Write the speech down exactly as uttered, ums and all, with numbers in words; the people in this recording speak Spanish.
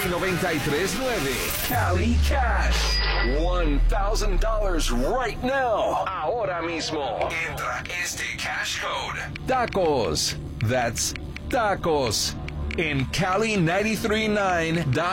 Cali noventa y tres punto nueve. Cali Cash. one thousand dollars right now. Ahora mismo. Entra este cash code. Tacos. That's tacos. En Cali nine three nine dot